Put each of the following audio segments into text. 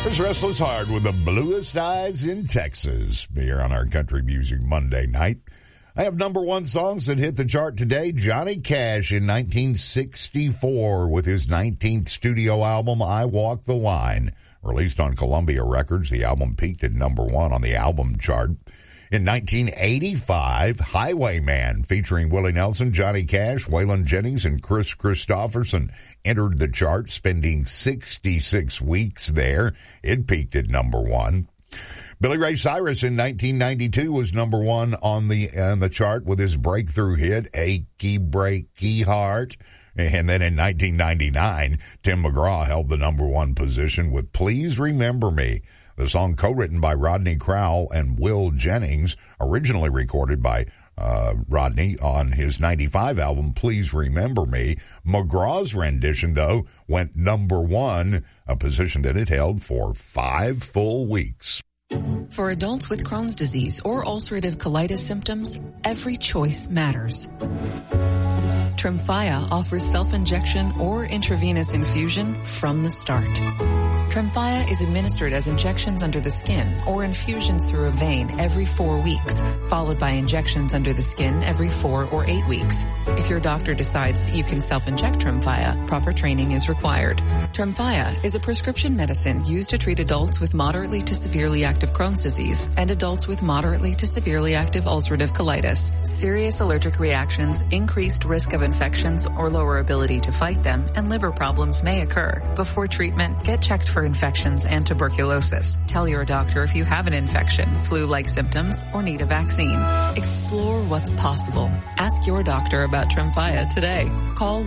There's Restless Heart with the bluest eyes in Texas here on our Country Music Monday night. I have number one songs that hit the chart today. Johnny Cash in 1964 with his 19th studio album, I Walk the Line. Released on Columbia Records, the album peaked at number one on the album chart. In 1985, Highwayman, featuring Willie Nelson, Johnny Cash, Waylon Jennings, and Chris Christopherson, entered the chart, spending 66 weeks there. It peaked at number one. Billy Ray Cyrus in 1992 was number one on the chart with his breakthrough hit, Achy Breaky Heart. And then in 1999, Tim McGraw held the number one position with Please Remember Me. The song co-written by Rodney Crowell and Will Jennings, originally recorded by Rodney on his 95 album, Please Remember Me. McGraw's rendition, though, went number one, a position that it held for 5 full weeks. For adults with Crohn's disease or ulcerative colitis symptoms, every choice matters. Tremfya offers self-injection or intravenous infusion from the start. Tremfya is administered as injections under the skin or infusions through a vein every 4 weeks, followed by injections under the skin every 4 or 8 weeks. If your doctor decides that you can self-inject Tremfya, proper training is required. Tremfya is a prescription medicine used to treat adults with moderately to severely active Crohn's disease and adults with moderately to severely active ulcerative colitis. Serious allergic reactions, increased risk of infections or lower ability to fight them, and liver problems may occur. Before treatment, get checked for infections and tuberculosis. Tell your doctor if you have an infection, flu-like symptoms, or need a vaccine. Explore what's possible. Ask your doctor about Tremfya today. Call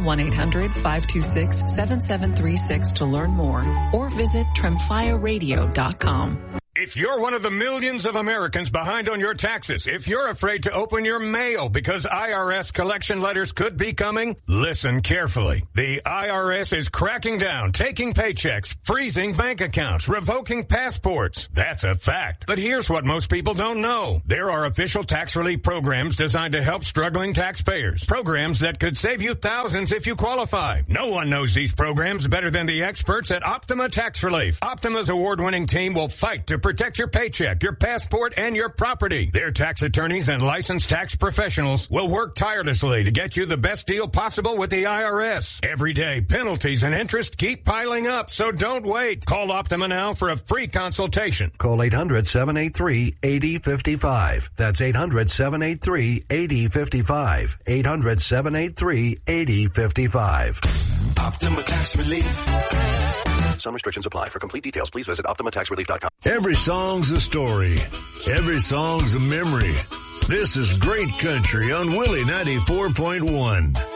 1-800-526-7736 to learn more or visit TremfyaRadio.com. If you're one of the millions of Americans behind on your taxes, if you're afraid to open your mail because IRS collection letters could be coming, listen carefully. The IRS is cracking down, taking paychecks, freezing bank accounts, revoking passports. That's a fact. But here's what most people don't know. There are official tax relief programs designed to help struggling taxpayers. Programs that could save you thousands if you qualify. No one knows these programs better than the experts at Optima Tax Relief. Optima's award-winning team will fight to protect your paycheck, your passport, and your property. Their tax attorneys and licensed tax professionals will work tirelessly to get you the best deal possible with the IRS. Every day, penalties and interest keep piling up, so don't wait. Call Optima now for a free consultation. Call 800-783-8055. That's 800-783-8055. 800-783-8055. Optima Tax Relief. Some restrictions apply. For complete details, please visit OptimaTaxRelief.com. Every song's a story. Every song's a memory. This is Great Country on Willie 94.1.